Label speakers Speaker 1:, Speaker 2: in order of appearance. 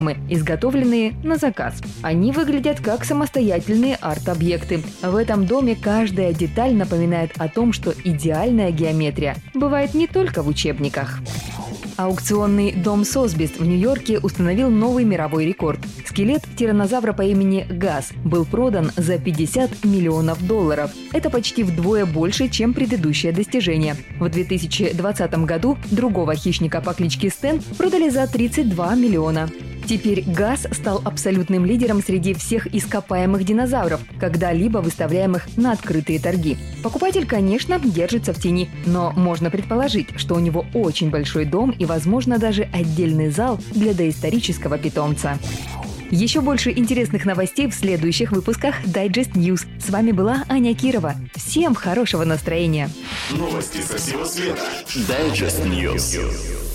Speaker 1: изготовленные на заказ. Они выглядят как самостоятельные арт-объекты. В этом доме каждая деталь напоминает о том, что идеальная геометрия бывает не только в учебниках. Аукционный дом Сосбис в Нью-Йорке установил новый мировой рекорд. Скелет тираннозавра по имени Газ был продан за $50 миллионов. Это почти вдвое больше, чем предыдущее достижение. В 2020 году другого хищника по кличке Стэн продали за $32 миллиона. Теперь Газ стал абсолютным лидером среди всех ископаемых динозавров, когда-либо выставляемых на открытые торги. Покупатель, конечно, держится в тени, но можно предположить, что у него очень большой дом и, возможно, даже отдельный зал для доисторического питомца. Еще больше интересных новостей в следующих выпусках Digest News. С вами была Аня Кирова. Всем хорошего настроения.
Speaker 2: Новости со всего света. Digest News.